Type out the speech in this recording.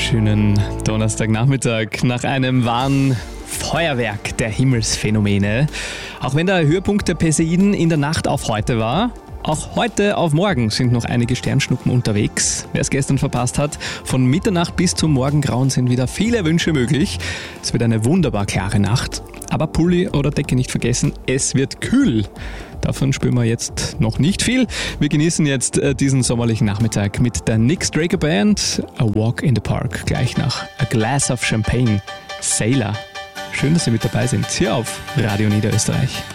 Schönen Donnerstagnachmittag nach einem wahren Feuerwerk der Himmelsphänomene. Auch wenn der Höhepunkt der Perseiden in der Nacht auf heute war, auch heute auf morgen sind noch einige Sternschnuppen unterwegs. Wer es gestern verpasst hat, von Mitternacht bis zum Morgengrauen sind wieder viele Wünsche möglich. Es wird eine wunderbar klare Nacht. Aber Pulli oder Decke nicht vergessen, es wird kühl. Davon spüren wir jetzt noch nicht viel. Wir genießen jetzt diesen sommerlichen Nachmittag mit der Nick Straker Band, A Walk in the Park, gleich nach A Glass of Champagne, Sailor. Schön, dass Sie mit dabei sind, hier auf Radio Niederösterreich.